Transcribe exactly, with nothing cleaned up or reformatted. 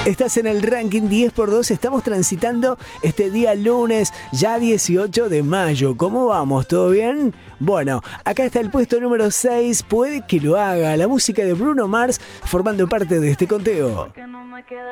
Estás en el ranking diez por dos. Estamos transitando este día lunes, ya dieciocho de mayo. ¿Cómo vamos? ¿Todo bien? Bueno, acá está el puesto número seis. Puede que lo haga. La música de Bruno Mars formando parte de este conteo.